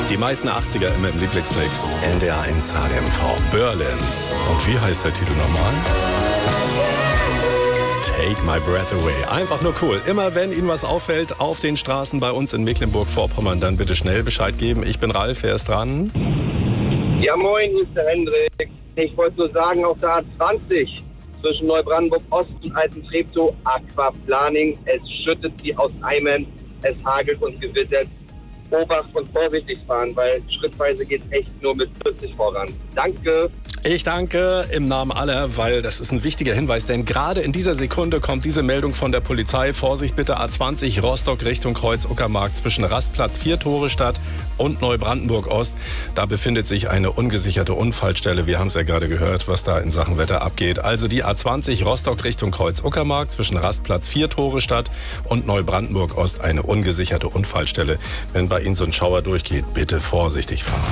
Die meisten 80er immer im Lieblingsmix. NDR 1 HDMV Berlin. Und wie heißt der Titel nochmal? Take My Breath Away. Einfach nur cool. Immer wenn Ihnen was auffällt auf den Straßen bei uns in Mecklenburg-Vorpommern, dann bitte schnell Bescheid geben. Ich bin Ralf, wer ist dran? Ja, moin, hier ist der Hendrik. Ich wollte nur sagen, auf der A20 zwischen Neubrandenburg Ost und Altentreptow Aquaplaning. Es schüttet wie aus Eimern, es hagelt und gewittert. Obacht und vorsichtig fahren, weil schrittweise geht es echt nur mit 40 voran. Danke. Ich danke im Namen aller, weil das ist ein wichtiger Hinweis, denn gerade in dieser Sekunde kommt diese Meldung von der Polizei. Vorsicht bitte, A20 Rostock Richtung Kreuz-Uckermark zwischen Rastplatz 4 Tore Stadt und Neubrandenburg Ost. Da befindet sich eine ungesicherte Unfallstelle. Wir haben es ja gerade gehört, was da in Sachen Wetter abgeht. Also die A20 Rostock Richtung Kreuz-Uckermark zwischen Rastplatz 4 Tore Stadt und Neubrandenburg Ost eine ungesicherte Unfallstelle. Wenn bei Ihnen so ein Schauer durchgeht, bitte vorsichtig fahren.